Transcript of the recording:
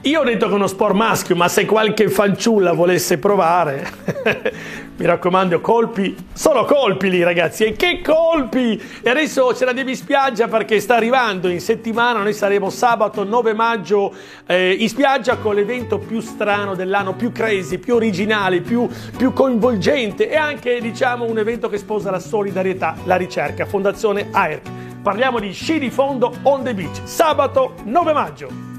Io ho detto che è uno sport maschio, ma se qualche fanciulla volesse provare, mi raccomando, colpi, solo colpi lì ragazzi, e che colpi! E adesso ce la devi in spiaggia perché sta arrivando in settimana, noi saremo sabato 9 maggio in spiaggia con l'evento più strano dell'anno, più crazy, più originale, più coinvolgente e anche diciamo un evento che sposa la solidarietà, la ricerca, Fondazione AERC. Parliamo di sci di fondo on the beach, sabato 9 maggio.